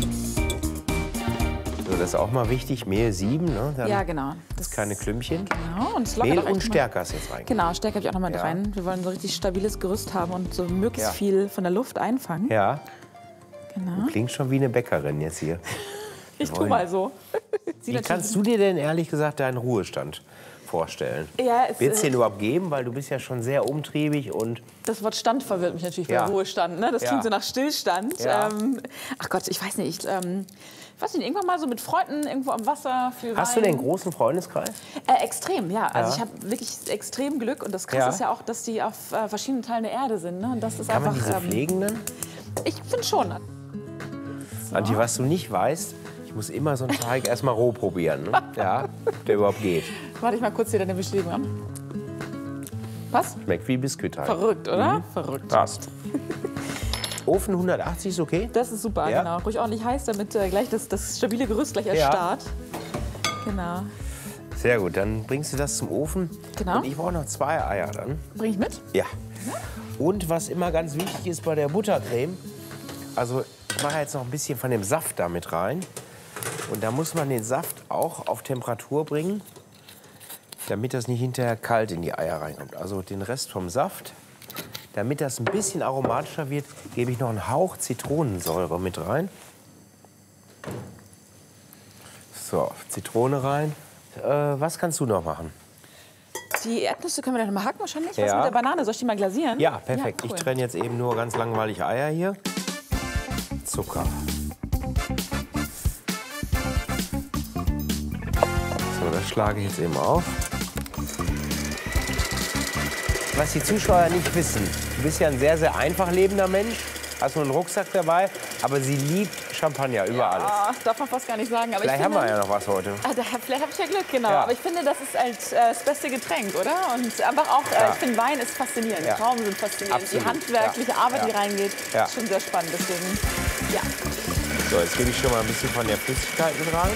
So, das ist auch mal wichtig. Mehl 7, ne? Dann Ja, genau. Das keine Klümpchen. Genau. Und es lockert Mehl auch echt und Stärker ist jetzt rein. Genau, Stärke habe ich auch noch mal Ja. rein. Wir wollen so ein richtig stabiles Gerüst haben und so möglichst viel von der Luft einfangen. Ja, Genau. klingt schon wie eine Bäckerin jetzt hier. Ich tu mal so. Wie kannst du dir denn ehrlich gesagt deinen Ruhestand vorstellen? Ja, Wird es den überhaupt geben? Weil du bist ja schon sehr umtriebig und... Das Wort Stand verwirrt mich natürlich bei Ruhestand. Ne? Das klingt so nach Stillstand. Ja. Ach Gott, ich weiß nicht. Ich weiß nicht, irgendwann mal so mit Freunden irgendwo am Wasser. Viel Hast du Wein. den großen Freundeskreis? Extrem, ja. Also ich habe wirklich extrem Glück. Und das Krasse ist ja auch, dass die auf verschiedenen Teilen der Erde sind. Ne? Und das ist Kann man einfach. diese pflegen dann? Ich finde schon. Antje, was du nicht weißt, ich muss immer so einen Teig erstmal roh probieren, ne? Ja, ob der überhaupt geht. Warte ich mal kurz hier deine Bestätigung an. Was? Schmeckt wie Biskuitteig. Verrückt, oder? Verrückt. Passt. Ofen 180 ist okay? Das ist super, Ja. genau. Ruhig ordentlich heiß, damit gleich das stabile Gerüst gleich erstarrt. Genau. Sehr gut, dann bringst du das zum Ofen. Genau. Und ich brauche noch 2 Eier dann. Bring ich mit? Ja. Und was immer ganz wichtig ist bei der Buttercreme, also ich mache jetzt noch ein bisschen von dem Saft da mit rein. Und da muss man den Saft auch auf Temperatur bringen, damit das nicht hinterher kalt in die Eier reinkommt. Also den Rest vom Saft. Damit das ein bisschen aromatischer wird, gebe ich noch einen Hauch Zitronensäure mit rein. So, Zitrone rein. Was kannst du noch machen? Die Erdnüsse können wir dann mal hacken wahrscheinlich. Was Ja. mit der Banane? Soll ich die mal glasieren? Ja, perfekt. Ja, cool. Ich trenne jetzt eben nur ganz langweilig Eier hier. Zucker. So, das schlage ich jetzt eben auf. Was die Zuschauer nicht wissen, du bist ja ein sehr, sehr einfach lebender Mensch, hast nur einen Rucksack dabei, aber sie liebt Champagner über alles. Darf man fast gar nicht sagen. Aber Vielleicht ich haben finde, wir ja noch was heute. Vielleicht habe ich ja Glück, genau. Ja. Aber ich finde, das ist halt das beste Getränk, oder? Und einfach auch, ich finde, Wein ist faszinierend. Ja. Trauben sind faszinierend. Absolut. Die handwerkliche Arbeit, Ja. die reingeht, Ja. ist schon sehr spannend. Deswegen, ja. So, jetzt gebe ich schon mal ein bisschen von der Flüssigkeit mit rein.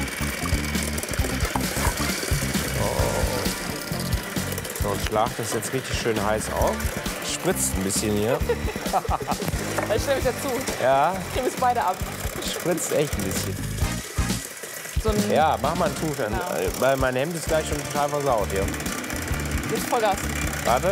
So, und schlag das jetzt richtig schön heiß auf. Spritzt ein bisschen hier. Ich stelle mich dazu. Ja, Ich nehme es beide ab. spritzt echt ein bisschen. So ein Ja, mach mal ein Tuch dann, weil mein Hemd ist gleich schon total versaut hier. jetzt Vollgas. Warte.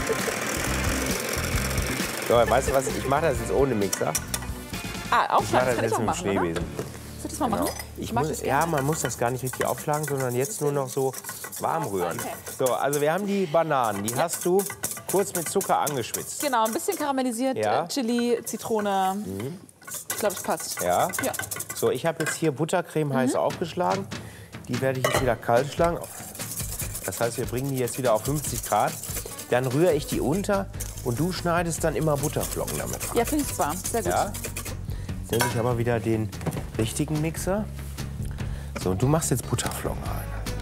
So, weißt du was, ich mache das jetzt ohne Mixer. Ich mache Aufschlagen, das das kann ich jetzt auch mit dem machen, oder? Soll Schneebesen. ich das mal machen? Ich mag muss, das ja, gerne. man muss das gar nicht richtig aufschlagen, sondern jetzt nur noch so warm rühren. Okay. So, also wir haben die Bananen, die hast du kurz mit Zucker angeschwitzt. Genau, ein bisschen karamellisiert, Ja. Chili, Zitrone. Ich glaube, es passt. Ja. Ja. So, ich habe jetzt hier Buttercreme heiß aufgeschlagen. Die werde ich jetzt wieder kalt schlagen. Das heißt, wir bringen die jetzt wieder auf 50 Grad. Dann rühre ich die unter und du schneidest dann immer Butterflocken damit rein. Ja, finde ich super. Sehr gut. Ja? Jetzt nehme ich aber wieder den richtigen Mixer. So, und du machst jetzt Butterflocken rein.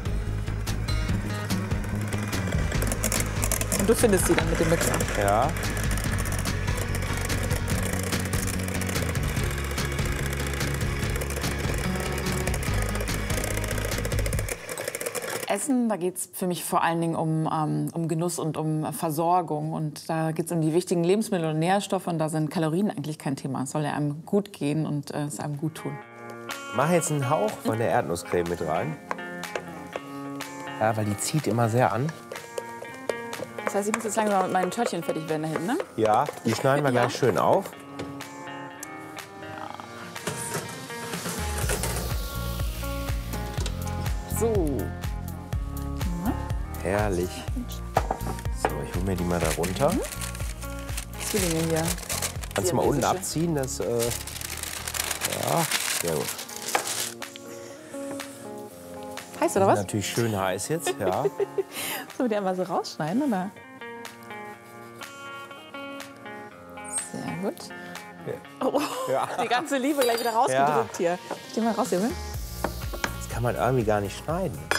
Und du findest sie dann mit dem Mixer. Ja. Essen, da geht es für mich vor allen Dingen um Genuss und um Versorgung. Und da geht es um die wichtigen Lebensmittel und Nährstoffe. Und da sind Kalorien eigentlich kein Thema. Es soll ja einem gut gehen und es einem gut tun. Mach jetzt einen Hauch von der Erdnusscreme mit rein. Ja, weil die zieht immer sehr an. Das heißt, ich muss jetzt langsam mit meinen Törtchen fertig werden da hinten, ne? Ja, die schneiden wir gleich schön auf. So. Herrlich. So, ich hole mir die mal da runter. Zwillinge hier. Kannst du mal unten Siamesische. abziehen? Das, ja, sehr gut. Heiß oder was? Natürlich schön heiß jetzt, ja. Sollen wir die einmal so rausschneiden, oder? Sehr gut. Oh, Ja. die ganze Liebe gleich wieder rausgedrückt hier. Steh mal raus, Junge. Das kann man irgendwie gar nicht schneiden.